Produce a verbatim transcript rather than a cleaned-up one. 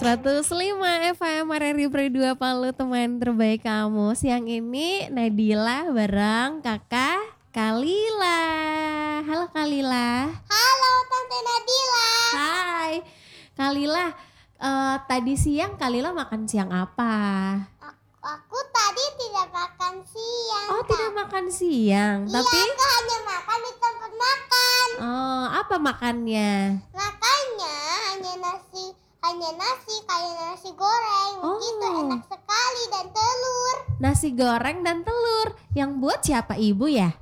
seratus lima F M R R I Pro dua Palu, teman terbaik kamu. Siang ini Nadila bareng kakak Kalila. Halo Kalila. Halo Tante Nadila. Hai Kalila, uh, tadi siang Kalila makan siang apa? Aku, aku tadi tidak makan siang. Oh, tidak makan siang. Iya, Tapi aku hanya makan di tempat makan. Oh, apa makannya? Makanya hanya nasi, hanya nasi kayak nasi goreng. Oh. Begitu enak sekali, dan telur. Nasi goreng dan telur. Yang buat siapa, ibu ya?